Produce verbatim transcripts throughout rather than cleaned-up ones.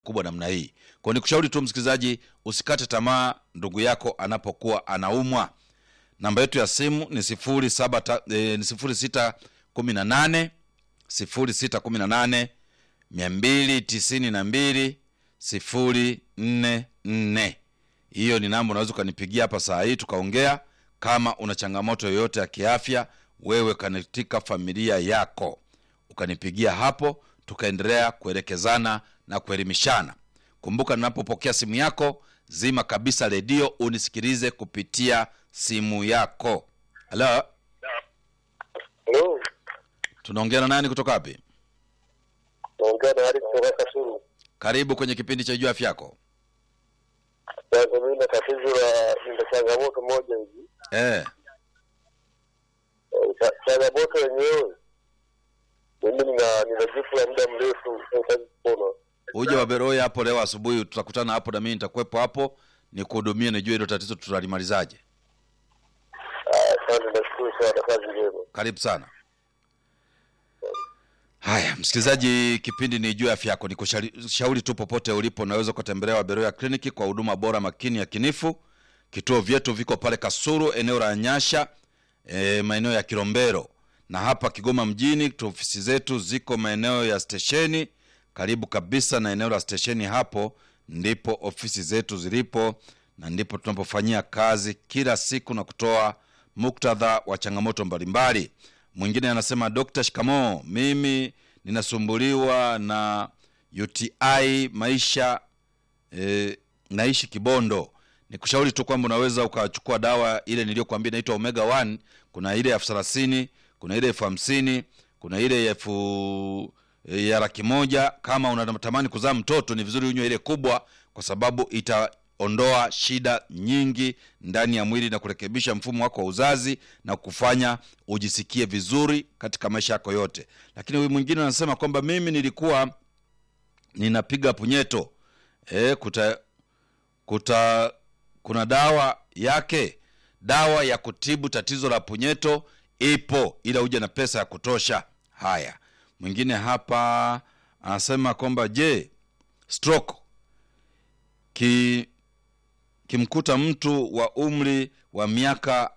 kubwa namna hii. Kwa nikushauri tu msikilizaji, usikate tamaa ndugu yako anapokuwa anaumwa. Namba yetu ya simu ni sifuri saba eh, ni sifuri sita kumi na nane sifuri sita kumi na nane mia mbili tisini na mbili sifuri nne nne. Hiyo ni namba unaweza kunipigia hapa saa hii tukaongea kama una changamoto yoyote ya kiafya wewe katika familia yako. Ukanipigia hapo tukaendelea kuelekezana na kuelimishana. Kumbuka ninapopokea simu yako, zima kabisa redio unisikilize kupitia simu yako. Hello? Hello. Tunaongea na nani kutoka wapi? Naongea na Ali kutoka Kasulu. Karibu kwenye kipindi cha Jua Afya Yako. Sasa mimi na tatizo la nina changamoto moja hivi. Eh. Cha- Changamoto yenyewe. Mimi nina nina jifu la muda mrefu sasa kupona. Uje Waberoya hapo leo asubuhi, tutakutana hapo na mimi nitakuwepo hapo nikuhudumie nijue hilo tatizo tutalimalizaje. Ah, asante, nashukuru sana, kazi njema. Karibu sana. Haya, msikilizaji, kipindi ni Jua Afya Yako. Nikushauri tu popote ulipo unaweza kutembelea Waberoya Clinic kwa huduma bora makini ya kinifu. Kituo vyetu viko pale Kasulu, eneo la Nyasha, e, maeneo ya Kilombero. Na hapa Kigoma mjini, ofisi zetu ziko maeneo ya stesheni, karibu kabisa na eneo la stesheni hapo ndipo ofisi zetu zilipo na ndipo tunapofanyia kazi kila siku na kutoa muktadha wa changamoto mbalimbali. Mwingine anasema, Doctor shikamo, mimi ninasumbuliwa na U T I maisha e, naishi Kibondo. Nikushauri tu kwamba unaweza ukachukua dawa ile niliyokuambia inaitwa Omega one. Kuna ile elfu thelathini, kuna ile elfu hamsini, kuna ile elfu ya laki moja. Kama unatamani kuzaa mtoto ni vizuri unywe ile kubwa, kwa sababu itaondoa shida nyingi ndani ya mwili na kurekebisha mfumo wako wa uzazi na kufanya ujisikie vizuri katika maisha yako yote. Lakini huyu mwingine anasema kwamba mimi nilikuwa ninapiga punyeto. Eh kuta kuta kuna dawa yake, dawa ya kutibu tatizo la punyeto ipo, ila uje na pesa ya kutosha. Haya, mwingine hapa anasema kwamba je, stroke ki kimkuta mtu wa umri wa miaka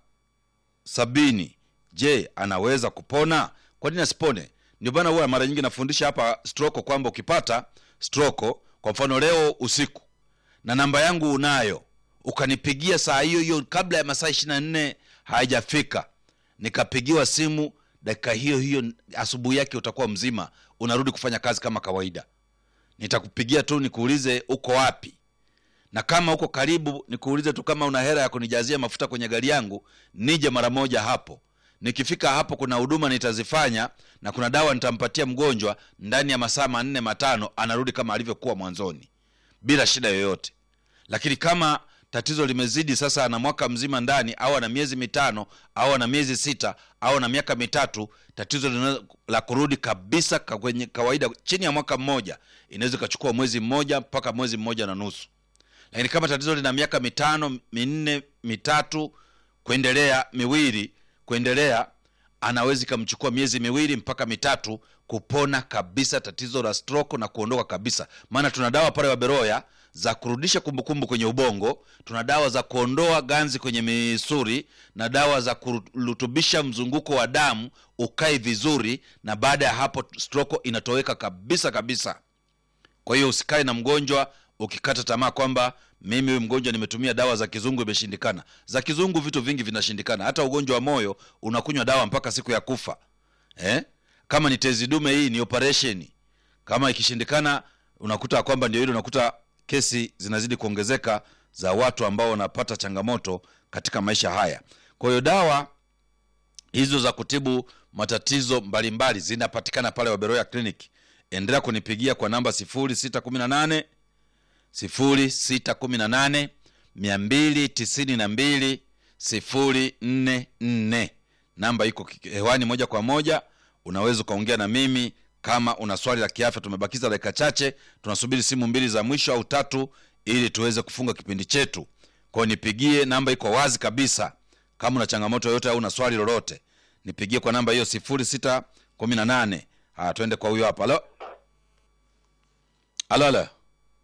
sabini, je, anaweza kupona? Kwa nini asipone? Ndio bana, huwa mara nyingi nafundisha hapa stroke kwamba ukipata stroke kwa mfano leo usiku na namba yangu unayo, ukanipigia saa hiyo hiyo kabla ya masaa ishirini na nne haijafika, nikapigiwa simu dakika hiyo hiyo, asubuhi yake utakuwa mzima, unarudi kufanya kazi kama kawaida. Nitakupigia tu nikuulize uko wapi, na kama uko karibu nikuulize tu kama una hela ya kunijazia mafuta kwenye gari yangu, nije mara moja hapo. Nikifika hapo kuna huduma nitazifanya na kuna dawa nitampatia mgonjwa, ndani ya masaa manne matano anarudi kama alivyokuwa mwanzoni bila shida yoyote. Lakini kama tatizo limezidi sasa, ana mwaka mzima ndani, au ana miezi mitano, au ana miezi sita, au ana miaka mitatu, tatizo la kurudi kabisa kwenye kawaida chini ya mwaka mmoja inaweza kuchukua mwezi mmoja mpaka mwezi mmoja na nusu. Lakini kama tatizo lina miaka mitano, minne, mitatu kuendelea, miwili kuendelea, anaweza kumchukua miezi miwili mpaka mitatu kupona kabisa tatizo la stroke na kuondoka kabisa. Maana tuna dawa pale Waberoya za kurudisha kumbukumbu kwenye ubongo, tuna dawa za kuondoa ganzi kwenye misuli, na dawa za kurutubisha mzunguko wa damu ukae vizuri, na baada ya hapo stroke inatoweka kabisa kabisa. Kwa hiyo usikae na mgonjwa ukikata tamaa kwamba mimi huyu mgonjwa nimetumia dawa za kizungu imeshindikana. Za kizungu vitu vingi vinashindikana. Hata ugonjwa wa moyo unakunywa dawa mpaka siku ya kufa. Eh? Kama ni tezi dume, hii ni operation. Kama ikishindikana unakuta kwamba ndio hilo, unakuta kesi zinazidi kuongezeka za watu ambao wanapata changamoto katika maisha haya. Kwa hiyo dawa hizo za kutibu matatizo mbalimbali zinapatikana pale Waberoya Clinic. Endelea kunipigia kwa namba sifuri sita kumi na nane sifuri sita kumi na nane mia mbili tisini na mbili sifuri nne nne. Namba iko hewani moja kwa moja, unaweza kaongea na mimi kama una swali la kiafya. Tumebakiza dakika chache, tunasubiri simu mbili za mwisho au tatu ili tuweze kufunga kipindi chetu. Kwa hiyo nipigie, namba iko wazi kabisa. Kama una changamoto yoyote au una swali lolote, nipigie kwa namba hiyo sifuri sita kumi na nane. Ah, twende kwa huyo hapa. Halo. Halo halo.